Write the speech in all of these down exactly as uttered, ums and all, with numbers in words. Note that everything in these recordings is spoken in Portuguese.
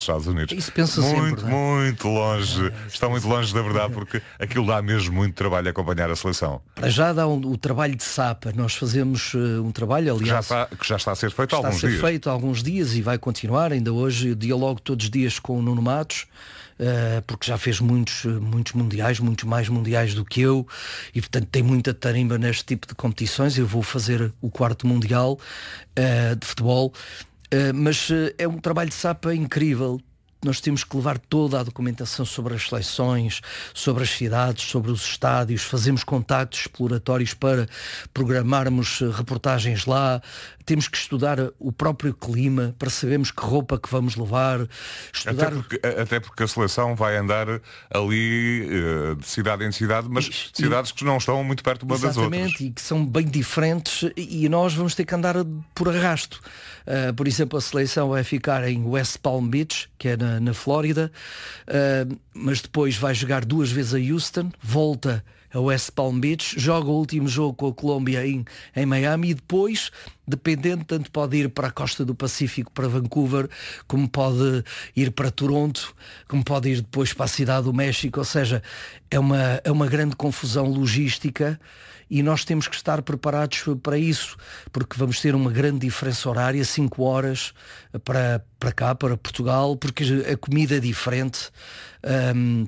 Estados Unidos. Isso pensa muito, sempre, muito longe. É, está muito longe da verdade, porque aquilo dá mesmo muito trabalho acompanhar a seleção. Para já dá um, o trabalho de sapa. Nós fazemos uh, um trabalho, aliás, que já está, que já está a ser feito há alguns dias. Está a ser feito há alguns dias e vai continuar. Ainda hoje eu dialogo todos os dias com o Nuno Matos, uh, porque já fez muitos, muitos mundiais, muitos mais mundiais do que eu, e portanto tem muita tarimba neste tipo de competições. Eu vou fazer o quarto mundial uh, de futebol. Uh, mas uh, é um trabalho de sapa incrível. Nós temos que levar toda a documentação sobre as seleções, sobre as cidades, sobre os estádios, fazemos contactos exploratórios para programarmos reportagens lá, temos que estudar o próprio clima para sabermos que roupa que vamos levar. Estudar... Até, porque, até porque a seleção vai andar ali uh, de cidade em cidade, mas e, cidades e... que não estão muito perto uma das outras. Exatamente, e que são bem diferentes, e nós vamos ter que andar por arrasto. Uh, por exemplo, a seleção vai ficar em West Palm Beach, que é na, na Flórida, uh, mas depois vai jogar duas vezes a Houston, volta a West Palm Beach, joga o último jogo com a Colômbia em, em Miami, e depois, dependendo, tanto pode ir para a costa do Pacífico, para Vancouver, como pode ir para Toronto, como pode ir depois para a cidade do México. Ou seja, é uma, é uma grande confusão logística, e nós temos que estar preparados para isso, porque vamos ter uma grande diferença horária, cinco horas para, para cá, para Portugal, porque a comida é diferente. Um,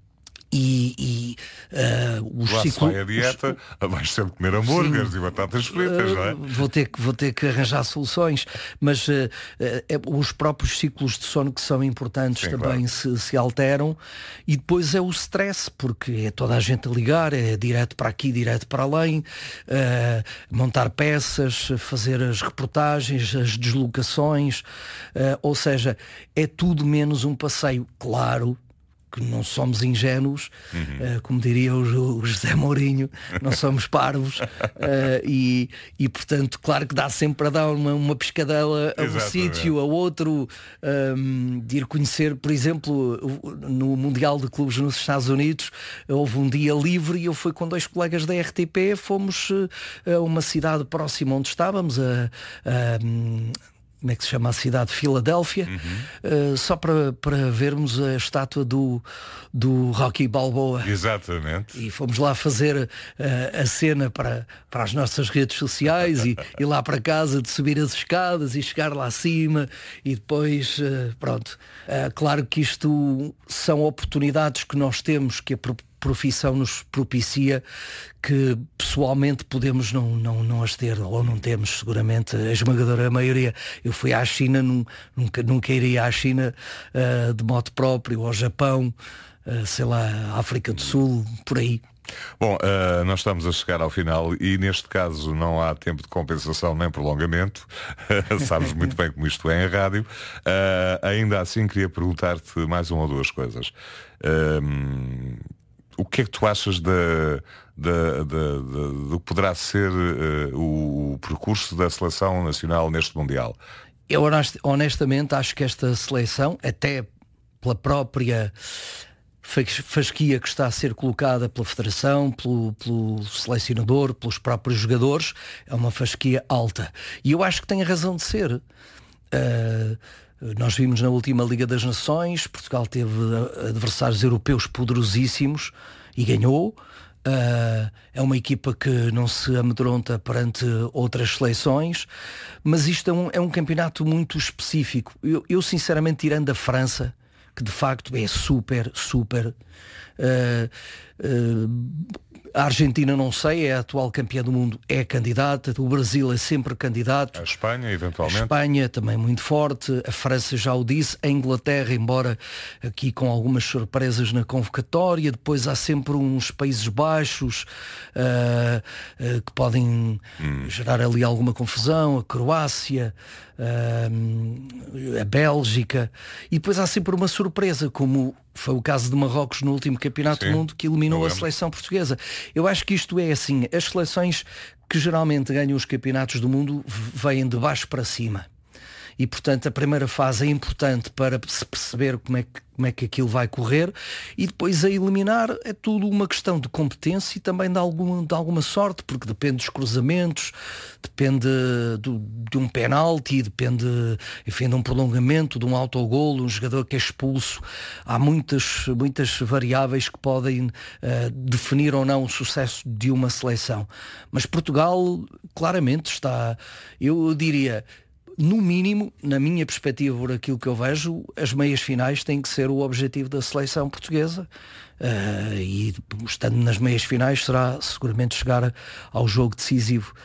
E, e uh, os Lá ciclo... se vai a dieta, os... vais sempre comer hambúrgueres Sim. e batatas fritas, uh, não é? Vou ter, que, vou ter que arranjar soluções, mas uh, uh, os próprios ciclos de sono que são importantes Sim, também claro. se, se alteram, e depois é o stress, porque é toda a gente a ligar, é direto para aqui, direto para além, uh, montar peças, fazer as reportagens, as deslocações, uh, ou seja, é tudo menos um passeio. Claro que não somos ingênuos, uhum. uh, como diria o, o José Mourinho, não somos parvos, uh, e, e portanto, claro que dá sempre para dar uma, uma pescadela a um sítio, a outro, um, de ir conhecer, por exemplo, no Mundial de Clubes nos Estados Unidos, houve um dia livre e eu fui com dois colegas da R T P, fomos a uma cidade próxima onde estávamos, a, a como é que se chama a cidade? Filadélfia, uhum. uh, só para, para vermos a estátua do, do Rocky Balboa. Exatamente. E fomos lá fazer uh, a cena para, para as nossas redes sociais e ir lá para casa, de subir as escadas e chegar lá acima e depois, uh, pronto. Uh, claro que isto são oportunidades que nós temos, que a profissão nos propicia, que pessoalmente podemos não, não, não as ter, ou não temos seguramente a esmagadora maioria. Eu fui à China, nunca, nunca iria à China uh, de moto próprio, ou ao Japão, uh, sei lá, África do Sul, por aí. Bom, uh, nós estamos a chegar ao final e neste caso não há tempo de compensação nem prolongamento. Sabes muito bem como isto é em rádio. Uh, ainda assim queria perguntar-te mais uma ou duas coisas. Uh, o que é que tu achas da, da, da, da, do que poderá ser uh, o percurso da seleção nacional neste Mundial? Eu honestamente acho que esta seleção, até pela própria fasquia que está a ser colocada pela Federação, pelo, pelo selecionador, pelos próprios jogadores, é uma fasquia alta. E eu acho que tem a razão de ser. Uh, nós vimos na última Liga das Nações, Portugal teve adversários europeus poderosíssimos e ganhou. Uh, é uma equipa que não se amedronta perante outras seleções, mas isto é um, é um campeonato muito específico. Eu, eu sinceramente, tirando a França, que de facto é super, super... Uh, uh, a Argentina não sei, é a atual campeã do mundo, é candidata, o Brasil é sempre candidato. A Espanha, eventualmente. A Espanha também muito forte, a França já o disse, a Inglaterra, embora aqui com algumas surpresas na convocatória, depois há sempre uns Países Baixos uh, uh, que podem hum. gerar ali alguma confusão, a Croácia, uh, a Bélgica, e depois há sempre uma surpresa, como foi o caso de Marrocos no último campeonato Sim, do mundo, que eliminou a seleção portuguesa. Eu acho que isto é assim, as seleções que geralmente ganham os campeonatos do mundo vêm de baixo para cima. e portanto a primeira fase é importante para se perceber como é que, como é que aquilo vai correr, e depois a eliminar é tudo uma questão de competência e também de alguma, de alguma sorte, porque depende dos cruzamentos, depende do, de um penalti, depende, enfim, de um prolongamento, de um autogolo, um jogador que é expulso. Há muitas, muitas variáveis que podem uh, definir ou não o sucesso de uma seleção. Mas Portugal claramente está, eu diria, no mínimo, na minha perspectiva, por aquilo que eu vejo, as meias finais têm que ser o objetivo da seleção portuguesa, uh, e estando nas meias finais será seguramente chegar ao jogo decisivo.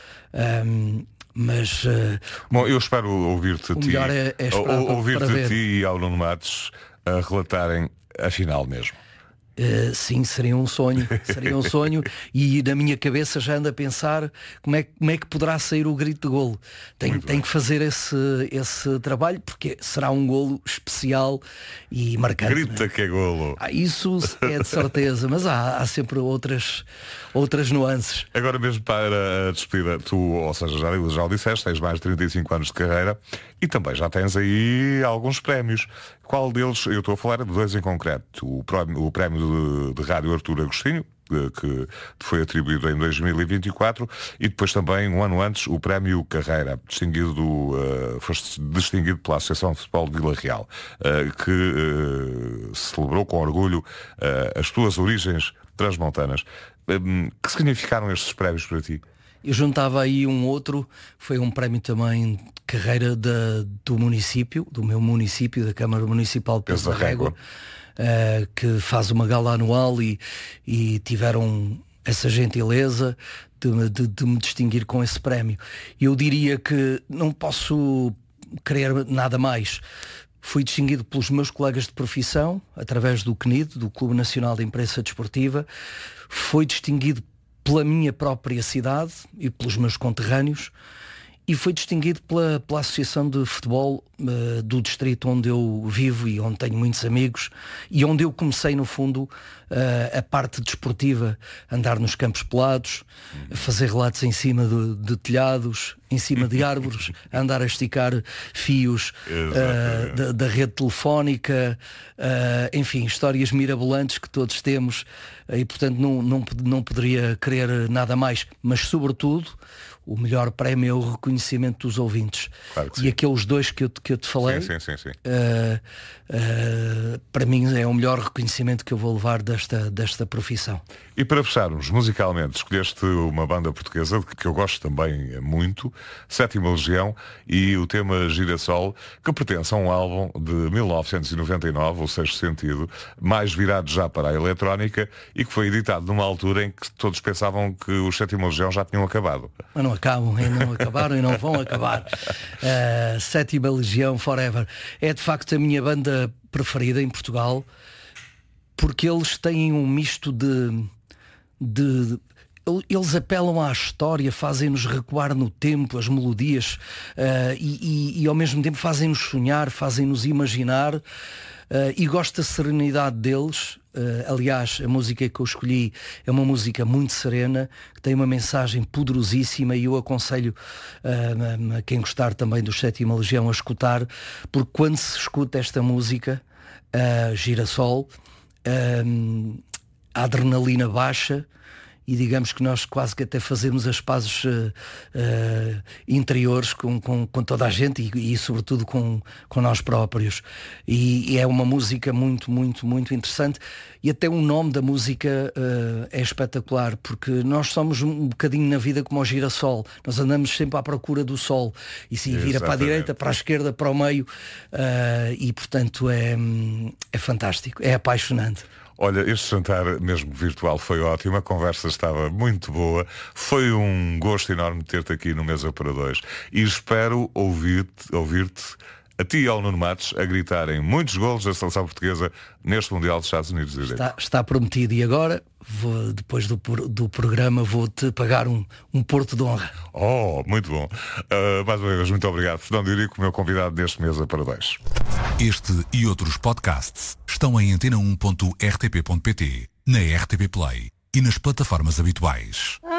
Um, mas uh, bom, eu espero ouvir-te a ti, é, é ouvir-te a ti e ao Nuno Matos a relatarem a final mesmo. Uh, sim, seria um sonho, seria um sonho e na minha cabeça já ando a pensar como é, como é que poderá sair o grito de golo. Tem, tem que fazer esse, esse trabalho, porque será um golo especial e marcante. Grita, né? Que é golo. Ah, isso é de certeza, mas há, há sempre outras, outras nuances. Agora mesmo para a despedida, tu, ou seja, já, já o disseste, tens mais de trinta e cinco anos de carreira e também já tens aí alguns prémios. Qual deles, eu estou a falar de dois em concreto, o prémio, o prémio de, de Rádio Artur Agostinho, que te foi atribuído em dois mil e vinte e quatro, e depois também, um ano antes, o prémio Carreira, distinguido do, uh, foste distinguido pela Associação de Futebol de Vila Real, uh, que uh, celebrou com orgulho uh, as tuas origens transmontanas. Um, que significaram estes prémios para ti? Eu juntava aí um outro, foi um prémio também de carreira da, do município, do meu município, da Câmara Municipal de Peso da Régua, uh, que faz uma gala anual e, e tiveram essa gentileza de, de, de me distinguir com esse prémio. Eu diria que não posso querer nada mais. Fui distinguido pelos meus colegas de profissão, através do C N I D, do Clube Nacional de Imprensa Desportiva. Fui distinguido pela minha própria cidade e pelos meus conterrâneos, e foi distinguido pela, pela Associação de Futebol uh, do distrito onde eu vivo e onde tenho muitos amigos e onde eu comecei no fundo uh, a parte desportiva, andar nos campos pelados, a fazer relatos em cima de, de telhados, em cima de árvores, a andar a esticar fios uh, da, da rede telefónica, uh, enfim, histórias mirabolantes que todos temos, uh, e portanto não, não, não poderia querer nada mais, mas sobretudo o melhor prémio é o reconhecimento dos ouvintes. Claro que sim. E aqueles dois que eu, que eu te falei, sim, sim, sim, sim. Uh, uh, para mim é o melhor reconhecimento que eu vou levar desta, desta profissão. E para fecharmos, musicalmente, escolheste uma banda portuguesa que eu gosto também muito, Sétima Legião, e o tema Girassol, que pertence a um álbum de mil novecentos e noventa e nove, O Sexto Sentido, mais virado já para a eletrónica, e que foi editado numa altura em que todos pensavam que os Sétima Legião já tinham acabado. Mas não acabam, e não acabaram e não vão acabar. Uh, Sétima Legião Forever é de facto a minha banda preferida em Portugal, porque eles têm um misto de, de eles apelam à história, fazem-nos recuar no tempo, as melodias, uh, e, e, e ao mesmo tempo fazem-nos sonhar, fazem-nos imaginar, uh, e gosto da serenidade deles. Uh, aliás, a música que eu escolhi é uma música muito serena, que tem uma mensagem poderosíssima, e eu aconselho uh, a, a quem gostar também do Sétima Legião a escutar, porque quando se escuta esta música, uh, Girassol, uh, a adrenalina baixa, e digamos que nós quase que até fazemos as pazes uh, uh, interiores com, com, com toda a gente e, e sobretudo com, com nós próprios. E, e é uma música muito, muito, muito interessante, e até o nome da música uh, é espetacular, porque nós somos um bocadinho na vida como o girassol, nós andamos sempre à procura do sol, e se vira Exatamente. Para a direita, para a esquerda, para o meio, uh, e portanto é, é fantástico, é apaixonante. Olha, este jantar mesmo virtual foi ótimo, a conversa estava muito boa, foi um gosto enorme ter-te aqui no Mesa para Dois, e espero ouvir-te, ouvir-te a ti e ao Nuno Matos a gritarem muitos golos da seleção portuguesa neste Mundial dos Estados Unidos. Está, está prometido, e agora, vou, depois do, do programa, vou-te pagar um, um Porto de Honra. Oh, muito bom. Uh, mais uma vez, muito obrigado. Fernando Eurico, meu convidado deste Mesa para Dois. Este e outros podcasts estão em antena um ponto r t p ponto p t, na R T P Play e nas plataformas habituais.